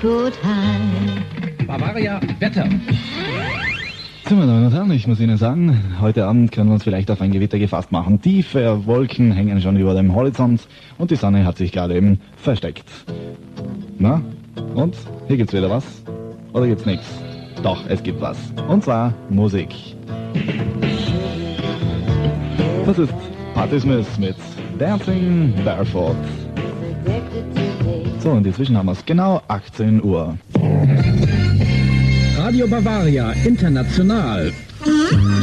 good high. Bavaria Wetter. So, meine Damen und Herren, ich muss Ihnen sagen, heute Abend können wir uns vielleicht auf ein Gewitter gefasst machen. Tiefe Wolken hängen schon über dem Horizont und die Sonne hat sich gerade eben versteckt. Na, und? Hier gibt's wieder was? Oder gibt's nichts? Doch, es gibt was. Und zwar Musik. Das ist Patti Smith mit Dancing Barefoot. So, und inzwischen haben wir es genau 18 Uhr. Radio Bavaria International.